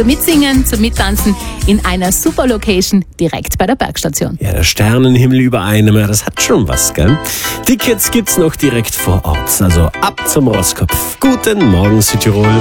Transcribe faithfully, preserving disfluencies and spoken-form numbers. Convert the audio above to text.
zum Mitsingen, zum Mittanzen in einer super Location direkt bei der Bergstation. Ja, der Sternenhimmel über einem, das hat schon was, gell? Tickets gibt's noch direkt vor Ort, also ab zum Roskopf. Guten Morgen, Südtirol.